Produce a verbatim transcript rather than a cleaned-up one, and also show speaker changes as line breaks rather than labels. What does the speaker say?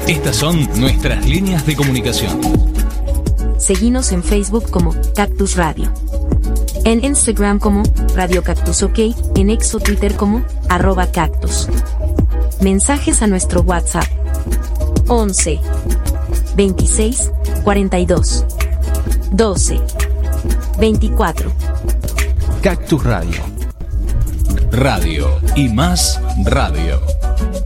Estas son nuestras líneas de comunicación.
Seguinos en Facebook como Cactus Radio. En Instagram como Radio Cactus OK, en X o Twitter como arroba cactus. Mensajes a nuestro WhatsApp once veintiséis cuarenta y dos doce veinticuatro.
Cactus Radio. Radio y más radio.